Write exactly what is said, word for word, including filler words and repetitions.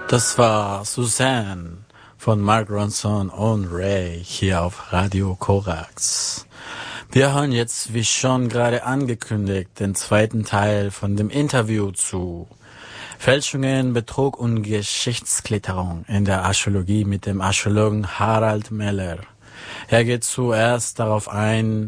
Das war Suzanne von Mark Ronson und Ray hier auf Radio Korax. Wir hören jetzt, wie schon gerade angekündigt, den zweiten Teil von dem Interview zu Fälschungen, Betrug und Geschichtsklitterung in der Archäologie mit dem Archäologen Harald Meller. Er geht zuerst darauf ein,